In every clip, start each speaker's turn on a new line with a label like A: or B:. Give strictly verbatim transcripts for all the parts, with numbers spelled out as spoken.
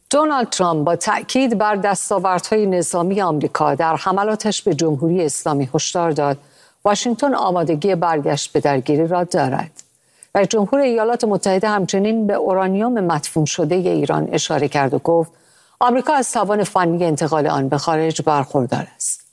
A: دونالد ترامپ با تأکید بر دستاوردهای نظامی آمریکا در حملاتش به جمهوری اسلامی هشدار داد واشنگتن آمادگی برگشت به درگیری را دارد. رئیس جمهور ایالات متحده همچنین به اورانیوم مدفون شده ایران اشاره کرد و گفت آمریکا از توان فنی انتقال آن به خارج برخوردار است.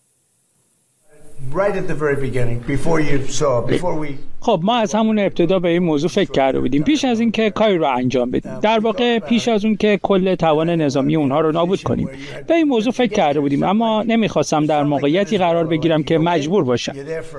B: خب ما از همون ابتدا به این موضوع فکر کرده بودیم پیش از اینکه کاری رو انجام بدیم، در واقع پیش از اون که کل توان نظامی اونها رو نابود کنیم به این موضوع فکر کرده بودیم، اما نمیخواستم در موقعیتی قرار بگیرم که مجبور باشم.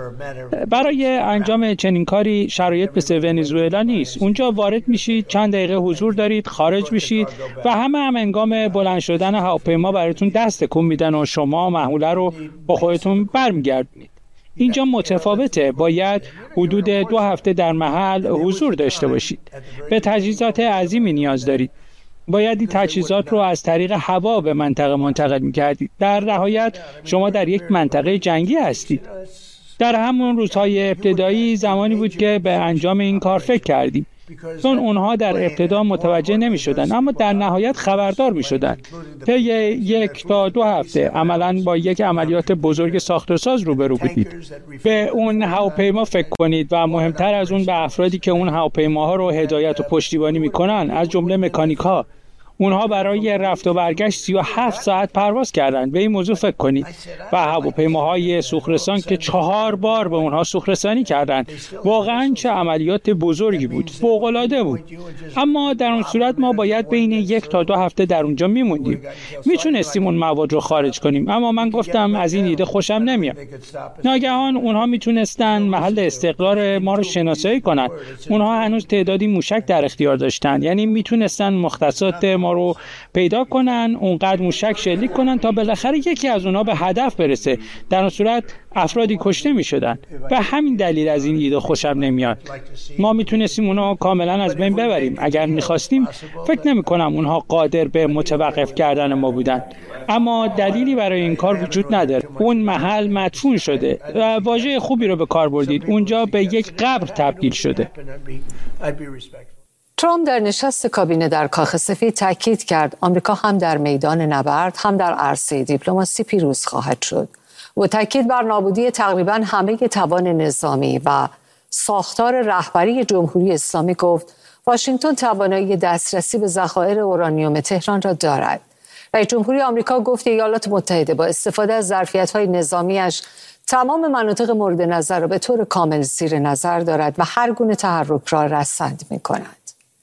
B: برای انجام چنین کاری شرایط مثل ونزوئلا نیست. اونجا وارد میشید، چند دقیقه حضور دارید، خارج میشید و همه هم هنگام بلند شدن هواپیما براتون دست تکون میدن و شما محموله رو با خودتون برمیگردونید. اینجا متفاوته، باید حدود دو هفته در محل حضور داشته باشید. به تجهیزات عظیمی نیاز دارید. باید این تجهیزات رو از طریق هوا به منطقه منتقل می‌کردید. در نهایت شما در یک منطقه جنگی هستید. در همون روزهای ابتدایی زمانی بود که به انجام این کار فکر کردیم، چون اونها در ابتدا متوجه نمی شدن اما در نهایت خبردار می شدن. طی یک تا دو هفته عملاً با یک عملیات بزرگ ساخت و ساز روبرو بودید. به اون هواپیما فکر کنید و مهمتر از اون به افرادی که اون هواپیماها رو هدایت و پشتیبانی می کنن، از جمله مکانیک‌ها. اونها برای رفت و برگشت سی و هفت ساعت پرواز کردند. به این موضوع فکر کنید. و هواپیماهای سوخت‌رسان که چهار بار به اونها سوخت‌رسانی کردند. واقعاً چه عملیات بزرگی بود. فوق‌العاده بود. اما در اون صورت ما باید بین یک تا دو هفته در اونجا میموندیم. میتونستیم اون مواد رو خارج کنیم، اما من گفتم از این ایده خوشم نمیاد. ناگهان اونها میتونستن محل استقرار ما رو شناسایی کنن. اونها هنوز تعدادی موشک در اختیار داشتن، یعنی میتونستن مختصات ما رو پیدا کنن، اونقدر موشک شلیک کنن تا بالاخره یکی از اونها به هدف برسه. در اون صورت افرادی کشته می شدن. به همین دلیل از این ایده خوشم نمیاد. ما میتونستیم اونها کاملا از بین ببریم. اگر میخواستیم فکر نمی کنم اونها قادر به متوقف کردن ما بودن. اما دلیلی برای این کار وجود نداره. اون محل مدفون شده و واژه خوبی رو به کار بردید. اونجا به یک قبر تبدیل شده.
A: ترامپ در نشست کابینه در کاخ سفید تاکید کرد آمریکا هم در میدان نبرد هم در عرصه دیپلماسی پیروز خواهد شد و تاکید بر نابودی تقریباً همه توان نظامی و ساختار رهبری جمهوری اسلامی گفت واشنگتن توانایی دسترسی به ذخایر اورانیوم تهران را دارد. رئیس جمهوری آمریکا گفت ایالات متحده با استفاده از ظرفیت‌های نظامیش تمام مناطق مورد نظر را به طور کامل زیر نظر دارد و هر گونه تحرک را رصد می‌کند.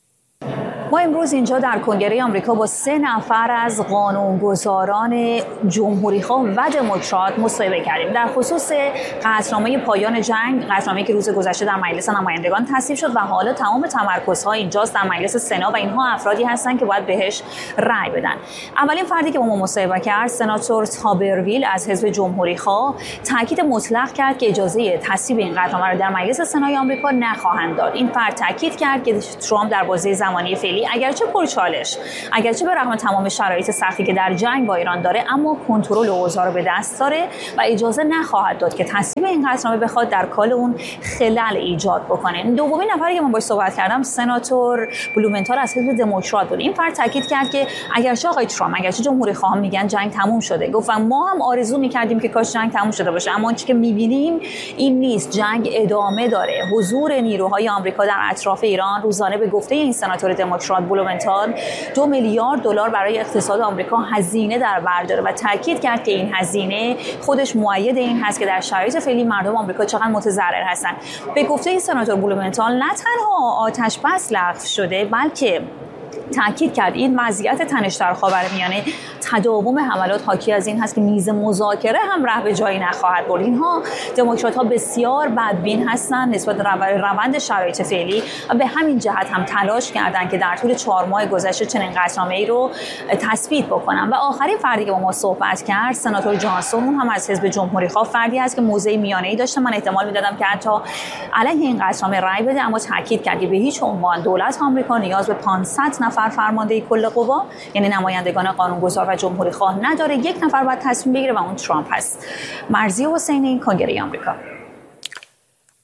C: ما امروز اینجا در کنگره آمریکا با سه نفر از قانونگذاران جمهوری‌خواه و دموکرات مصاحبه کردیم در خصوص قطعنامه پایان جنگ، قطعنامه‌ای که روز گذشته در مجلس نمایندگان تصویب شد و حالا تمام تمرکزها اینجاست در مجلس سنا و اینها افرادی هستند که باید بهش رأی بدن. اولین فردی که با ما مصاحبه کرد سناتور تابرویل از حزب جمهوری‌خواه تاکید مطلق کرد که اجازه تصویب این قطعنامه را در مجلس سنای آمریکا نخواهند داد. این فرد تاکید کرد که ترامپ در بازه زمانی فعلی اگرچه پرچالش، اگرچه به رغم تمام شرایط سختی که در جنگ با ایران داره، اما کنترل اوضاع رو به دست داره و اجازه نخواهد داد که تصویب این قطعنامه بخواد در کال اون خلل ایجاد بکنه. دومین نفری که من باهاش صحبت کردم سناتور بلومنتال از حزب دموکرات بود. این فرد تاکید کرد که اگرچه آقای ترامپ، اگرچه جمهوری خواهان میگن جنگ تموم شده، گفتن ما هم آرزو میکردیم که کاش جنگ تموم شده باشه، اما چیزی که میبینیم این نیست. جنگ ادامه داره. حضور نیروهای آمریکا در اطراف ایران روزانه به گفته این سناتور دموکرات بلومنتال دو میلیارد دلار برای اقتصاد آمریکا هزینه در بر داره و تاکید کرد که این هزینه خودش مؤید این هست که در شرایط فعلی مردم آمریکا چقدر متضرر هستند. به گفته این سناتور بلومنتال نه تنها آتش بس لغو شده، بلکه تاکید کرد این وضعیت تنش در خاورمیانه تداوم حملات حاکی از این هست که میز مذاکره هم ره به جایی نخواهد برد. اینها دموکرات‌ها بسیار بدبین هستند نسبت به روند شرایط فعلی و به همین جهت هم تلاش کردند که در طول چهار ماه گذشته چنین قطعنامه‌ای رو تثبیت بکنن. و آخرین فردی که با ما صحبت کرد سناتور جانسون، اون هم از حزب جمهوری‌خواه فردی است که موضع میانه‌ای داشته. من احتمال میدادم که حتی علیه این قطعنامه رأی بده، اما تاکید کرد که به هیچ عنوان دولت آمریکا نیاز به پانصد نفر فرمانده کل قوا، یعنی نمایندگان قانونگذار و جمهوری خواه نداره. یک نفر باید تصمیم بگیره و اون ترامپ هست. مرضیه حسینی، کنگره آمریکا.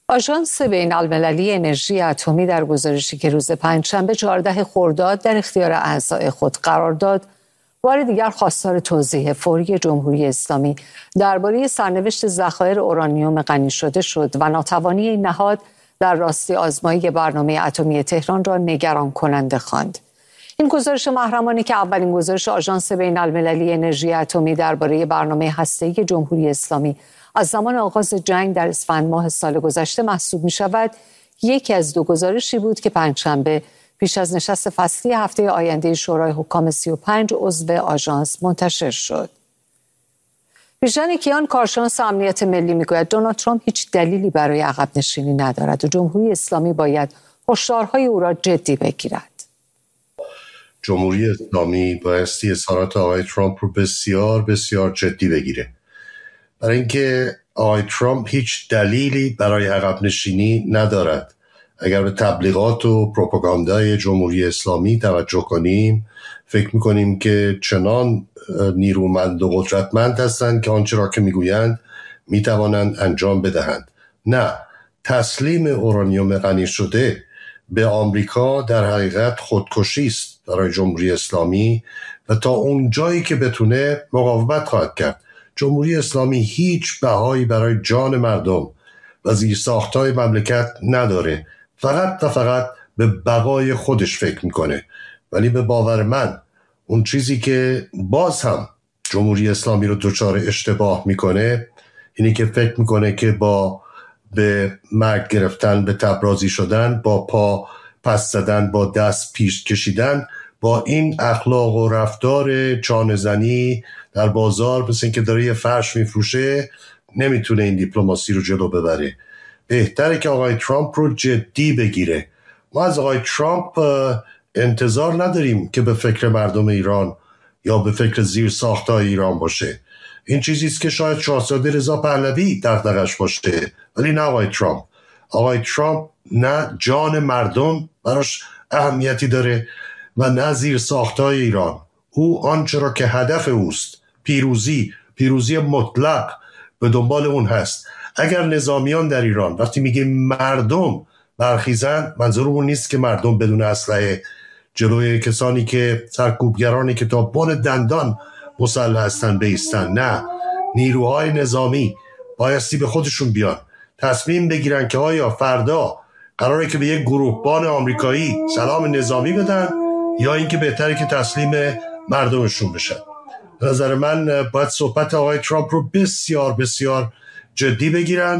A: آژانس بین‌المللی انرژی اتمی در گزارشی که روز پنجشنبه چهاردهم خرداد در اختیار اعضای خود قرار داد، بار دیگر خواستار توضیح فوری جمهوری اسلامی درباره سرنوشت ذخایر اورانیوم غنی شده شد و ناتوانی این نهاد در راستی آزمایی برنامه اتمی تهران را نگران کننده خواند. این گزارش محرمانه که اولین گزارش آژانس بین‌المللی انرژی اتمی درباره برنامه هسته‌ای جمهوری اسلامی از زمان آغاز جنگ در اسفند ماه سال گذشته محسوب می شود، یکی از دو گزارشی بود که پنجشنبه پیش از نشست فصلی هفته آینده شورای حکام سی و پنج عضو آژانس منتشر شد. بیژن کیان کارشناس امنیت ملی میگوید دونالد ترامپ هیچ دلیلی برای عقب نشینی ندارد و جمهوری اسلامی باید هشدارهای او را جدی بگیرد.
D: جمهوری اسلامی بایستی اظهارات آقای ترامپ رو بسیار بسیار جدی بگیره، برای اینکه آقای ترامپ هیچ دلیلی برای عقب نشینی ندارد. اگر به تبلیغات و پروپاگاندای جمهوری اسلامی توجه کنیم، فکر میکنیم که چنان نیرومند و قدرتمند هستند که آنچه را که میگویند میتوانند انجام بدهند. نه، تسلیم اورانیوم غنی شده به آمریکا در حقیقت خودکشی است برای جمهوری اسلامی و تا اون جایی که بتونه مقاومت خواهد کرد. جمهوری اسلامی هیچ بهایی برای جان مردم و زیرساخت‌های مملکت نداره، فقط و فقط به بقای خودش فکر میکنه. ولی به باور من اون چیزی که باز هم جمهوری اسلامی رو دچار اشتباه میکنه اینی که فکر میکنه که با به مرگ گرفتن، به تبرازی شدن، با پا پس زدن، با دست پیش کشیدن، با این اخلاق و رفتار چانه‌زنی در بازار مثل این که داره یه فرش میفروشه نمیتونه این دیپلماسی رو جلو ببره. بهتره که آقای ترامپ رو جدی بگیره. ما از آقای ترامپ انتظار نداریم که به فکر مردم ایران یا به فکر زیر ساختای ایران باشه. این چیزیست که شاید شاهزاده رضا پهلوی دغدغش باشه، ولی نه آقای ترامپ. آقای ترامپ نه جان مردم براش اهمیتی داره و نه زیر ساختای ایران. او آنچه را که هدف اوست، پیروزی، پیروزی مطلق، به دنبال اون هست. اگر نظامیان در ایران وقتی میگه مردم برخیزن، منظور اون نیست که مردم بدون اسلحه جلوی کسانی که سرکوبگرانی که تا بن دندان مسلح هستن بیستن. نه، نیروهای نظامی بایستی به خودشون بیان، تصمیم بگیرن که آیا فردا قراره که به یک گروهبان آمریکایی سلام نظامی بدن یا اینکه بهتره که تسلیم مردمشون بشن. به نظر من باید صحبت آقای ترامپ رو بسیار بسیار جدی بگیرن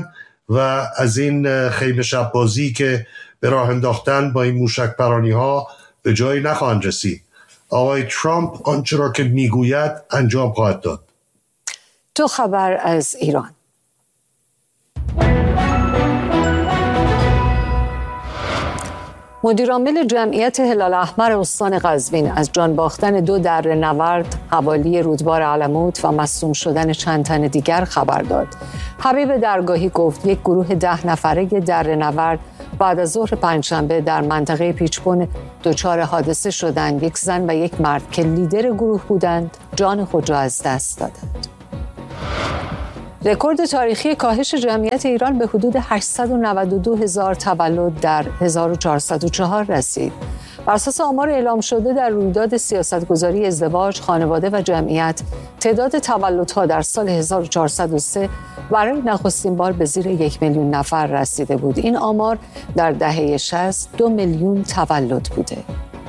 D: و از این خیمه شب بازی که به راه انداختن با این موشک پرانی ها به جایی نخواهند رسید. آقای ترامپ آنچه را که میگوید انجام خواهد داد.
A: تو خبر از ایران. مدیرعامل جمعیت هلال احمر استان قزوین از جان باختن دو دره نورد حوالی رودبار علموت و مصدوم شدن چند تن دیگر خبر داد. حبیب درگاهی گفت یک گروه ده نفره دره نورد بعد از ظهر پنجشنبه در منطقه پیچبون دچار حادثه شدند. یک زن و یک مرد که لیدر گروه بودند جان خود را از دست دادند. رکورد تاریخی کاهش جمعیت ایران به حدود هشتصد و نود و دو هزار تولد در هزار و چهارصد و چهار رسید. بر اساس آمار اعلام شده در رویداد سیاستگذاری ازدواج، خانواده و جمعیت، تعداد تولدها در سال هزار و چهارصد و سه برای نخستین بار به زیر یک میلیون نفر رسیده بود. این آمار در دهه شصت دو میلیون تولد بوده.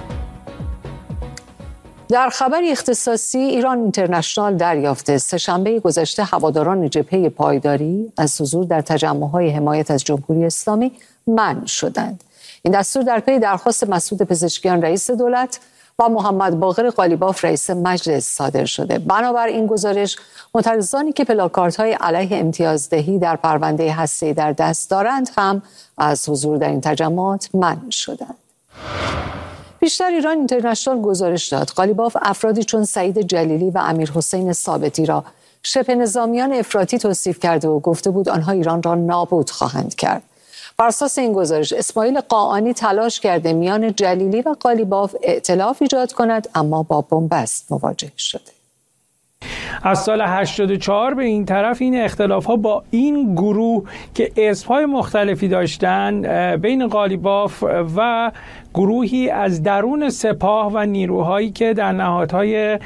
A: در خبر اختصاصی، ایران اینترنشنال دریافته سه‌شنبه گذشته هواداران جبهه پایداری از حضور در تجمع‌های حمایت از جمهوری اسلامی منع شدند. این دستور در پی درخواست مسعود پزشکیان رئیس دولت و محمد باقر قالیباف رئیس مجلس صادر شده. بنابر این گزارش، معترضانی که پلاکاردهای علیه امتیازدهی در پرونده هسته‌ای در دست دارند هم از حضور در این تجمعات منع شدند. بیشتر ایران اینترنشنال گزارش داد قالیباف افرادی چون سعید جلیلی و امیر حسین ثابتی را شبه نظامیان افراطی توصیف کرده و گفته بود آنها ایران را نابود خواهند کرد. بر اساس این گزارش اسماعیل قاآنی تلاش کرده میان جلیلی و قالیباف ائتلاف ایجاد کند، اما با بنبست مواجه شده.
B: از سال هشتاد و چهار به این طرف این اختلاف‌ها با این گروه که اسم‌های مختلفی داشتن بین قالیباف و گروهی از درون سپاه و نیروهایی که در نهادهای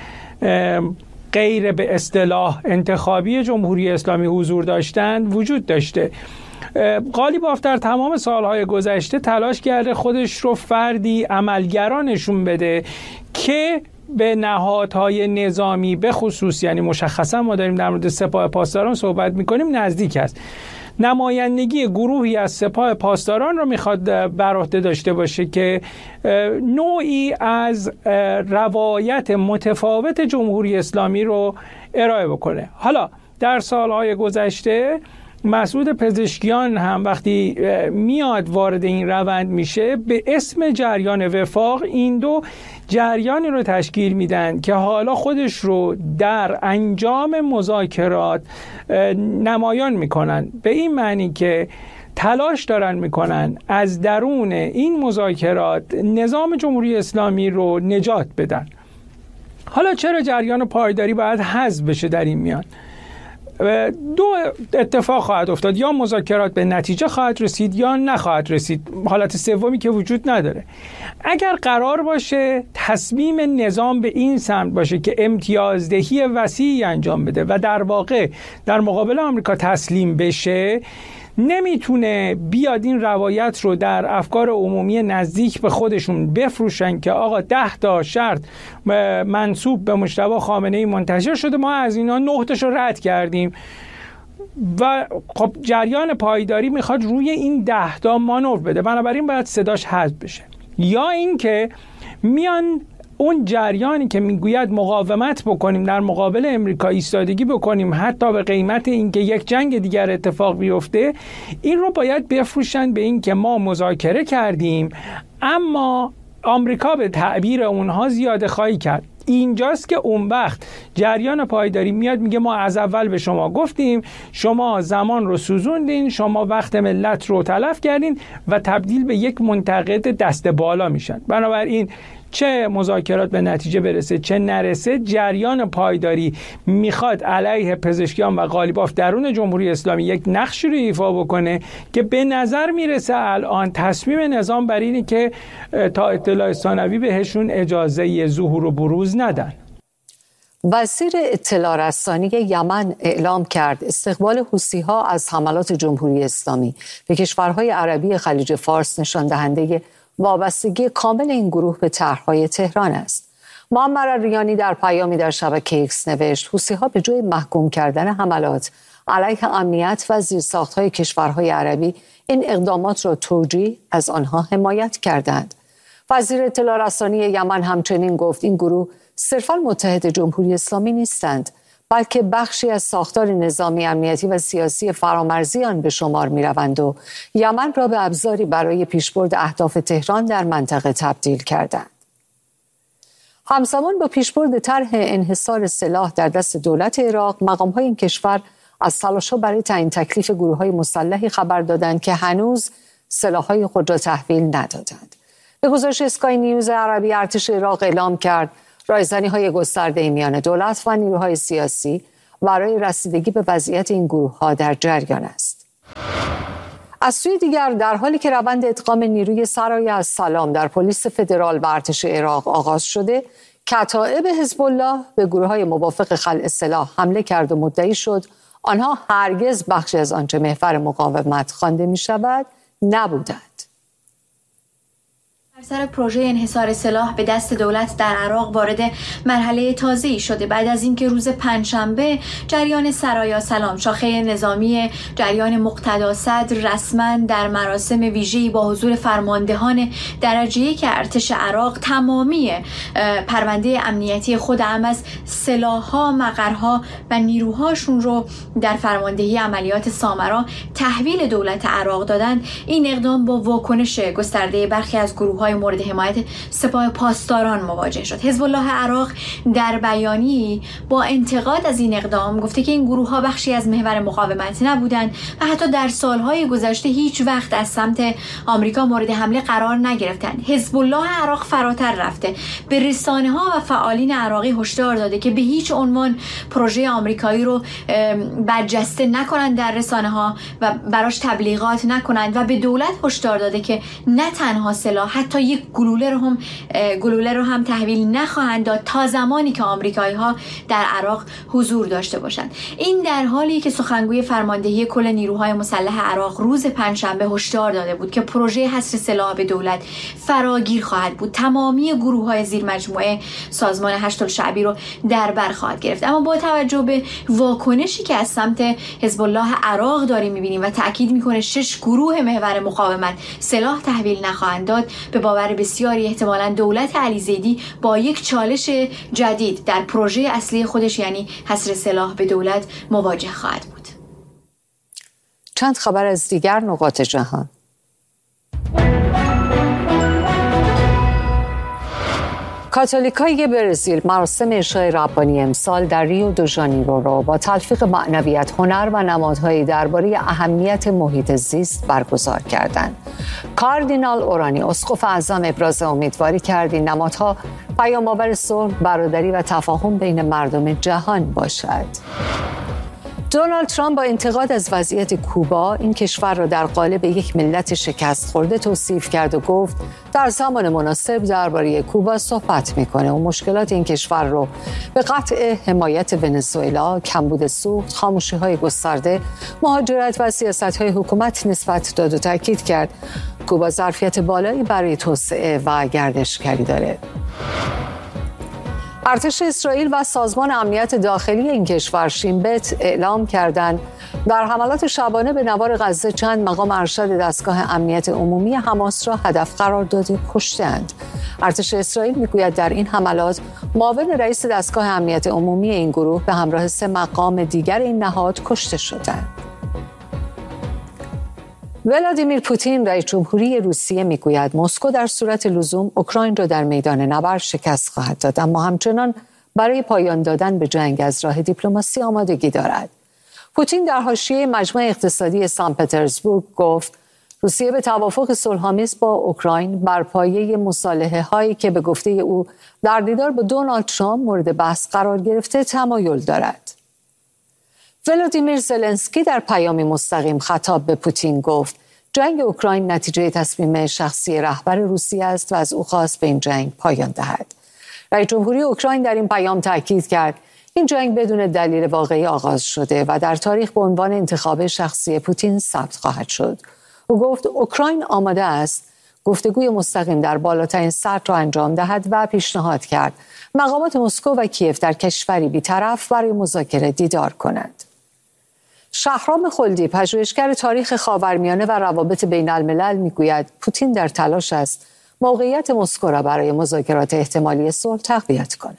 B: غیر به اصطلاح انتخابی جمهوری اسلامی حضور داشتند وجود داشته. قالیباف در تمام سالهای گذشته تلاش کرده خودش رو فردی عملگرا نشون بده که به نهادهای نظامی به خصوص، یعنی مشخصا ما داریم در مورد سپاه پاسداران صحبت میکنیم، نزدیک است. نمایندگی گروهی از سپاه پاسداران رو میخواد بر عهده داشته باشه که نوعی از روایت متفاوت جمهوری اسلامی رو ارائه بکنه. حالا در سالهای گذشته مسعود پزشکیان هم وقتی میاد وارد این روند میشه به اسم جریان وفاق این دو جریانی رو تشکیل میدن که حالا خودش رو در انجام مذاکرات نمایان میکنن، به این معنی که تلاش دارن میکنن از درون این مذاکرات نظام جمهوری اسلامی رو نجات بدن. حالا چرا جریان پایداری باید حذف بشه در این میان؟ دو اتفاق خواهد افتاد، یا مذاکرات به نتیجه خواهد رسید یا نخواهد رسید، حالت سومی که وجود نداره. اگر قرار باشه تصمیم نظام به این سمت باشه که امتیازدهی وسیعی انجام بده و در واقع در مقابل آمریکا تسلیم بشه، نمیتونه بیاد این روایت رو در افکار عمومی نزدیک به خودشون بفروشن که آقا ده تا شرط منسوب به مجتبی خامنه‌ای منتشر شده، ما از اینا نه تاشو رد کردیم و خب جریان پایداری میخواد روی این ده تا مانور بده، بنابراین باید صداش حذف بشه. یا اینکه میان اون جریانی که میگوید مقاومت بکنیم، در مقابل امریکا ایستادگی بکنیم حتی به قیمت اینکه یک جنگ دیگر اتفاق بیفته، این رو باید بفروشن به این که ما مذاکره کردیم اما آمریکا به تعبیر اونها زیاده خواهی کرد. اینجاست که اون وقت جریان پایداری میاد میگه ما از اول به شما گفتیم، شما زمان رو سوزوندین، شما وقت ملت رو تلف کردین و تبدیل به یک منتقد دست بالا میشن. بنابراین چه مذاکرات به نتیجه برسه چه نرسه، جریان پایداری میخواد علیه پزشکیان و قالیباف درون جمهوری اسلامی یک نقشی رو ایفا بکنه که به نظر میرسه الان تصمیم نظام بر اینه که تا اطلاع ثانوی بهشون اجازه ظهور و بروز ندن.
A: وزیر اطلاع رسانی یمن اعلام کرد استقبال حوثی‌ها از حملات جمهوری اسلامی به کشورهای عربی خلیج فارس نشان دهنده وابستگی کامل این گروه به طرح‌های تهران است. معمر ریانی در پیامی در شبکه ایکس نوشت حوثی‌ها به جای محکوم کردن حملات علیه امنیت و زیرساخت‌های کشورهای عربی این اقدامات را توجیه از آنها حمایت کردند. وزیر اطلاع رسانی یمن همچنین گفت این گروه صرفاً متحد جمهوری اسلامی نیستند، بلکه بخشی از ساختار نظامی امنیتی و سیاسی فرامرزی آن به شمار می‌روند و یمن را به ابزاری برای پیشبرد اهداف تهران در منطقه تبدیل کردند. همزمان با پیشبرد طرح انحصار سلاح در دست دولت عراق، مقام‌های این کشور از تلاش‌ها برای تعیین تکلیف گروه‌های مسلحی خبر دادند که هنوز سلاح‌های خود را تحویل ندادند. به گزارش اسکای نیوز عربی، ارتش عراق اعلام کرد رایزنی‌های گسترده میان دولت و نیروهای سیاسی برای رسیدگی به وضعیت این گروه‌ها در جریان است. از سوی دیگر در حالی که روند ادغام نیروی سرای السلام در پلیس فدرال و ارتش عراق آغاز شده، کتائب حزب الله به گروه‌های موافق خلع سلاح حمله کرد و مدعی شد آنها هرگز بخشی از آنچه محور مقاومت خوانده می‌شود نبودند.
E: سر پروژه انحصار سلاح به دست دولت در عراق وارد مرحله تازه‌ای شده بعد از اینکه روز پنجشنبه جریان سرایا سلام شاخه نظامی جریان مقتدا صدر رسما در مراسم ویژه‌ای با حضور فرماندهان درجه یک ارتش عراق تمامی پرونده امنیتی خود هم از سلاح‌ها، مقرها و نیروهاشون رو در فرماندهی عملیات سامرا تحویل دولت عراق دادند. این اقدام با واکنش گسترده برخی از گروه‌های نیروهای مورد حمایت سپاه پاسداران مواجه شد. حزب الله عراق در بیانیه‌ای با انتقاد از این اقدام گفته که این گروه‌ها بخشی از محور مقاومت نبودند و حتی در سالهای گذشته هیچ وقت از سمت آمریکا مورد حمله قرار نگرفتند. حزب الله عراق فراتر رفته، به رسانه‌ها و فعالین عراقی هشدار داده که به هیچ عنوان پروژه آمریکایی رو برجسته نکنند در رسانه‌ها و براش تبلیغات نکنند و به دولت هشدار داده که نه تنها سلاح، حتی یک گلوله رو هم گلوله رو هم تحویل نخواهند داد تا زمانی که آمریکایی‌ها در عراق حضور داشته باشند. این در حالی که سخنگوی فرماندهی کل نیروهای مسلح عراق روز پنجشنبه هشدار داده بود که پروژه حصر سلاح به دولت فراگیر خواهد بود، تمامی گروه‌های زیر مجموعه سازمان هشت‌الشعبی رو در بر خواهد گرفت. اما با توجه به واکنشی که از سمت حزب الله عراق داریم می‌بینیم و تأکید می‌کنه شش گروه محور مقاومت سلاح تحویل نخواهند داد، به باور بسیاری احتمالاً دولت علیزیدی با یک چالش جدید در پروژه اصلی خودش یعنی حصر سلاح به دولت مواجه خواهد بود.
A: چند خبر از دیگر نقاط جهان. کاتولیکای برزیل مراسم عشای ربانی امسال در ریو دو ژانیرو را با تلفیق معنویت، هنر و نمادهای درباره اهمیت محیط زیست برگزار کردند. کاردینال اورانی اسقف اعظم ابراز امیدواری کرد این نمادها پیام‌آور صلح، برادری و تفاهم بین مردم جهان باشد. دونالد ترامپ با انتقاد از وضعیت کوبا این کشور را در قالب یک ملت شکست خورده توصیف کرد و گفت در زمان مناسب درباره کوبا صحبت میکنه و مشکلات این کشور رو به قطع حمایت ونزوئلا، کمبود سوخت، خاموشی‌های گسترده، مهاجرت و سیاست‌های حکومت نسبت داد و تاکید کرد کوبا ظرفیت بالایی برای توسعه و گردشگری داره. ارتش اسرائیل و سازمان امنیت داخلی این کشور شین بت اعلام کردند در حملات شبانه به نوار غزه چند مقام ارشد دستگاه امنیت عمومی حماس را هدف قرار داده کشتند. ارتش اسرائیل میگوید در این حملات معاون رئیس دستگاه امنیت عمومی این گروه به همراه سه مقام دیگر این نهاد کشته شدند. ولادیمیر پوتین رئیس جمهوری روسیه میگوید مسکو در صورت لزوم اوکراین را در میدان نبرد شکست خواهد داد، اما همچنان برای پایان دادن به جنگ از راه دیپلماسی آمادگی دارد. پوتین در حاشیه مجمع اقتصادی سن پترزبورگ گفت روسیه به توافق صلح‌آمیز با اوکراین بر پایه مصالحه هایی که به گفته او در دیدار با دونالد ترامپ مورد بحث قرار گرفته تمایل دارد. ولادیمیر زلنسکی در پیامی مستقیم خطاب به پوتین گفت جنگ اوکراین نتیجه تصمیم شخصی رهبر روسیه است و از او خواست به این جنگ پایان دهد. رئیس جمهوری اوکراین در این پیام تاکید کرد این جنگ بدون دلیل واقعی آغاز شده و در تاریخ به عنوان انتخاب شخصی پوتین ثبت خواهد شد. او گفت اوکراین آماده است گفتگوی مستقیم در بالاترین سطح را انجام دهد و پیشنهاد کرد مقامات مسکو و کیف در کشوری بی‌طرف برای مذاکره دیدار کنند. شهرام خلدی پژوهشگر تاریخ خاورمیانه و روابط بین الملل میگوید پوتین در تلاش است موقعیت مسکو را برای مذاکرات احتمالی صلح تقویت کند.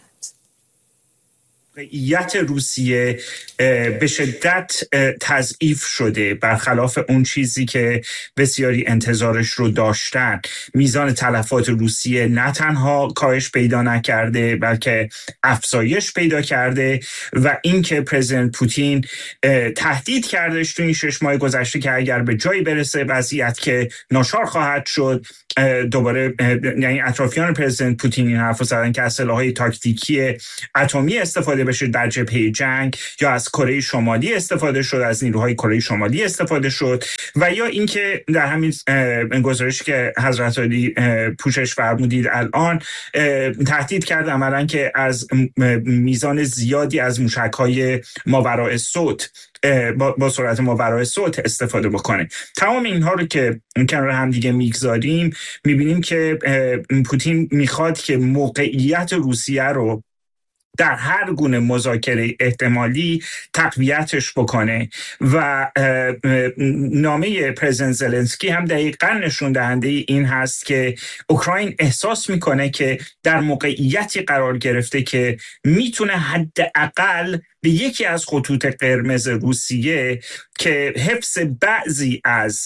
F: موقعیت روسیه به شدت تضعیف شده، برخلاف اون چیزی که بسیاری انتظارش رو داشتن. میزان تلفات روسیه نه تنها کاهش پیدا نکرده بلکه افزایش پیدا کرده و اینکه پرزیدنت پوتین تهدید کردش تو این شش ماه گذشته که اگر به جایی برسه وضعیت که ناچار خواهد شد دوباره، یعنی اطرافیان پرزیدنت پوتین این حرفو زدن که از سلاح‌های تاکتیکی اتمی استفاده بشه در جبهه جنگ، یا از کره شمالی استفاده شد، از نیروهای کره شمالی استفاده شد، و یا اینکه در همین گزارشی که حضرت علی پوشش فرمودید الان تهدید کرد عملاً که از میزان زیادی از موشک‌های ماوراء الصوت با, با سرعت ماوراء الصوت استفاده بکنه. تمام اینها رو که کنار هم دیگه میگذاریم میبینیم که پوتین میخواد که موقعیت روسیه رو در هر گونه مذاکره احتمالی تقویتش بکنه و نامه پرزیدنت زلنسکی هم دقیقاً نشون دهنده این هست که اوکراین احساس میکنه که در موقعیتی قرار گرفته که میتونه حداقل به یکی از خطوط قرمز روسیه که حفظ بعضی از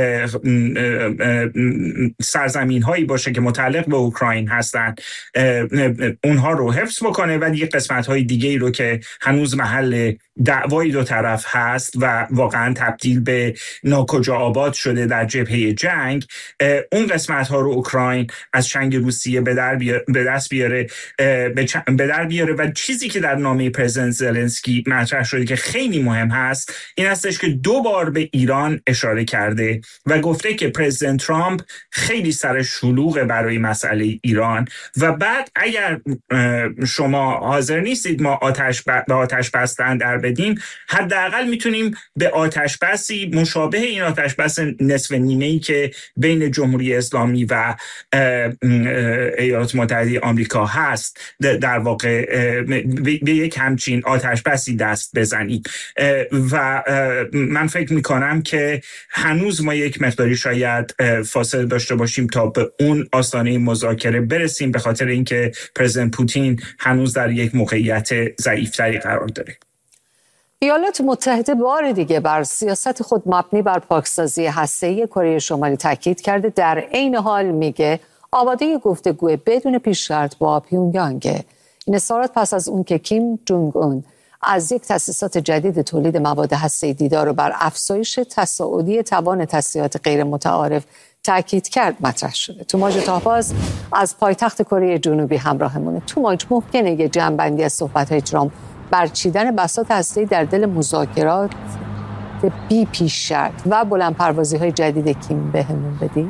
F: سرزمین هایی باشه که متعلق به اوکراین هستند اونها رو حفظ بکنه و دیگه قسمت های دیگه رو که هنوز محل دعوای دو طرف هست و واقعا تبدیل به ناکجا آباد شده در جبهه جنگ، اون قسمت ها رو اوکراین از چنگ روسیه به در به دست بیاره به در بیاره و چیزی که در نامه پرزیدنت زلنسکی مطرح شده که خیلی مهم هست این هستش که دو بار به ایران اشاره کرده و گفته که پرزیدنت ترامپ خیلی سر شلوغه برای مسئله ایران و بعد اگر شما حاضر نیستید ما آتش به آتش بستن در بدیم، حداقل میتونیم به آتش بسی مشابه این آتش بس نصف نیمه‌ای که بین جمهوری اسلامی و ایالات متحده آمریکا هست در واقع به یک همچین آتش بسی دست بزنیم و من فکر میکنم که هنوز ما یک مقداری شاید فاصله داشته باشیم تا به اون آستانه مذاکره برسیم، به خاطر اینکه پرزیدنت پوتین هنوز در یک موقعیت ضعیفتری قرار داره.
A: ایالات متحده بار دیگه بر سیاست خود مبنی بر پاکسازی هسته‌ای کره شمالی تاکید کرده، در عین حال میگه آماده گفتگو بدون پیش شرط با پیونگیانگ. این اظهارات پس از اون که کیم جونگ اون از یک تأسیسات جدید تولید مواد هسته‌ای دیدار رو بر افزایش تصاعدی توان تسلیحات غیر متعارف تاکید کرد مطرح شده. توماج تاهباز از پایتخت کره جنوبی همراهمونه. توماج، ممکنه یه جمع‌بندی از صحبت‌های ترامپ برچیدن بساط هسته‌ای در دل مذاکرات بی پیش شرط و بلندپروازی‌های جدید کیم بهمون بدی؟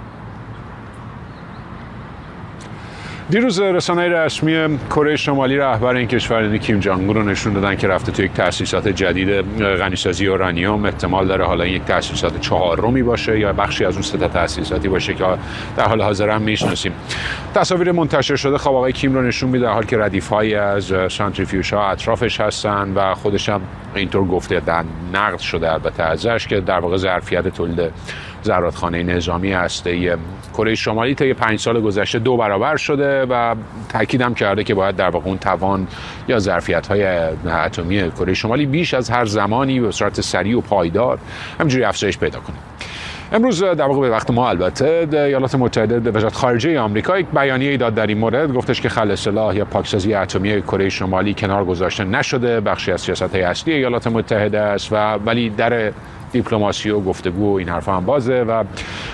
G: دیروز رسانه‌های رسمی کره شمالی رهبر این کشور یعنی کیم جانگ اون رو نشون دادن که رفته تو یک تأسیسات جدید غنیسازی اورانیوم. احتمال داره حالا یک تأسیسات چهارمی باشه یا بخشی از اون سه تا تأسیساتی باشه که در حال حاضر هم میشناسیم. تصاویر منتشر شده خواب آقای کیم رو نشون میده، در حالی که ردیف‌هایی از سانتریفیوژها اطرافش هستن و خودش هم اینطور گفته در نقد شده البته ازش که در واقع ظرفیت تولید زرادخانه نظامی هسته‌ای کره شمالی طی پنج سال گذشته دو برابر شده و تاکید هم کرده که باید در واقع اون توان یا ظرفیت‌های اتمی کره شمالی بیش از هر زمانی به صورت سریع و پایدار همینجوری افزایش پیدا کنه. امروز در واقع به وقت ما البته ایالات متحده وزارت خارجه آمریکا یک بیانیه داد در این مورد، گفتش که خلع سلاح یا پاکسازی اتمی کره شمالی کنار گذاشته نشده، بخشی از سیاست‌های اصلی ایالات متحده است و ولی در دیپلماسی و گفتگو و این حرفا هم بازه و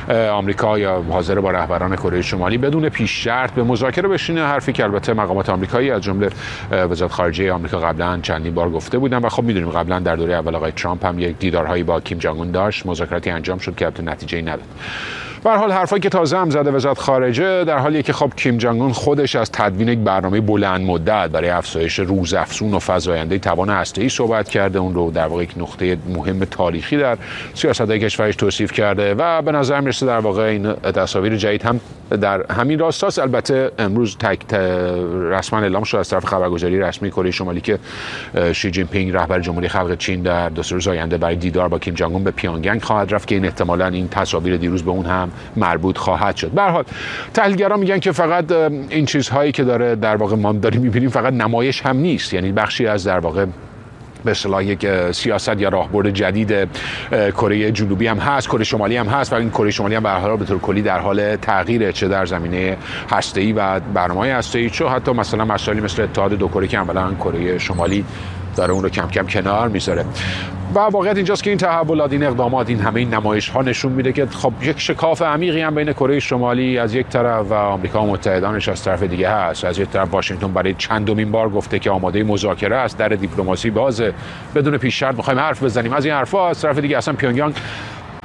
G: آمریکا یا حاضر با رهبران کره شمالی بدون پیش شرط به مذاکره بشینه، حرفی که البته مقامات آمریکایی از جمله وزارت خارجه آمریکا قبلا چندین بار گفته بودن و خب میدونیم قبلا در دوره اول آقای ترامپ هم یک دیدارهایی با کیم جانگ اون داشت، مذاکراتی انجام شد که البته نتیجه‌ای نداد. به هر حال حرفایی که تازه هم زده وزارت خارجه در حالیه که خب کیم جانگ اون خودش از تدوین یک برنامه بلند مدت برای افزایش روزافزون و فزاینده توان هسته‌ای صحبت کرده، اون رو در واقع یک نقطه مهم تاریخی در سیاست‌های کشورش توصیف کرده و به نظر میرسه در واقع این تصاویر جدید هم در همین راستاست. البته امروز تک رسما اعلام شد از طرف خبرگزاری رسمی کره شمالی که شی جین پینگ رهبر جمهوری خلق چین در دو سه روز آینده برای دیدار با کیم جانگ اون به پیونگیانگ خواهد رفت که این احتمالاً این تصاویر دیروز به اون هم مربوط خواهد شد. به هر حال تحلیلگران میگن که فقط این چیزهایی که داره در واقع ما داریم میبینیم فقط نمایش هم نیست، یعنی بخشی از در واقع به اصطلاح یک سیاست یا راهبرد جدید کره جنوبی هم هست، کره شمالی هم هست و این کره شمالی هم به هر حال به طور کلی در حال تغییره، چه در زمینه هسته‌ای و برنامه‌های هسته‌ای، چه حتی مثلا مسائلی مثل اتحاد دو کره که اولا کره شمالی داره اون رو کم کم کنار میذاره. و واقعیت اینجاست که این تحولات، این اقدامات، این همه این نمایش ها نشون میده که خب یک شکاف عمیقی هم بین کره شمالی از یک طرف و آمریکا و متحدانش از طرف دیگه هست. از یک طرف واشنگتن برای چندمین بار گفته که آماده مذاکره است، در دیپلماسی بازه، بدون پیش شرط میخوایم حرف بزنیم. از این حرفا از طرف دیگه اصلا پیونگیانگ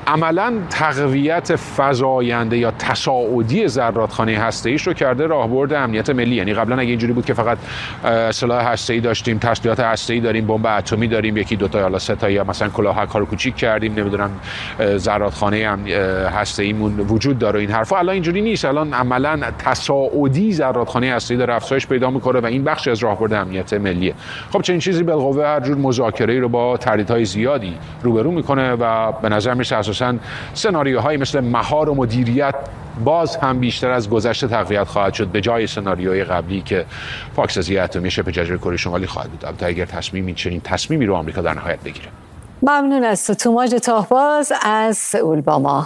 G: عملاً تقویت فزاینده یا تصاعدی زرادخانه هسته‌ایش رو کرده راهبرد امنیت ملی. یعنی قبلا اگه اینجوری بود که فقط سلاح هسته‌ای داشتیم، تسلیحات هسته‌ای داریم، بمب اتمی داریم، یکی دو تا یا سه تا یا مثلا کلاهک کارو کوچیک کردیم، نمیدونم زرادخانه هسته‌ایمون وجود داره این حرفا، الان اینجوری نیست. الان عملاً تصاعدی زرادخانه هسته‌ای داره افزایش پیدا می‌کنه و این بخشی از راهبرد امنیت ملیه. خب چنین چیزی بالقوه هر جور مذاکره‌ای رو با تهدیدهای زیادی روبرو می‌کنه و به نظر میاد اساساً سناریوهایی مثل مهار و مدیریت باز هم بیشتر از گذشته تقویت خواهد شد به جای سناریوهای قبلی که پاکسازی اتمی شبه جزیره کره شمالی خواهد بود. البته اگر تصمیمی چنین تصمیمی رو آمریکا در نهایت بگیره.
A: ممنون از تو توماج تاهباز از سئول با ما.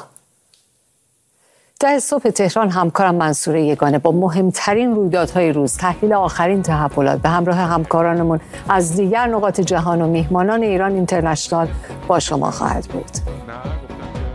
A: ده صبح تهران همکارم منصوره یگانه با مهمترین رویدادهای روز، تحلیل آخرین تحولات به همراه همکارانمون از دیگر نقاط جهان و میهمانان ایران اینترنشنال با شما خواهد بود.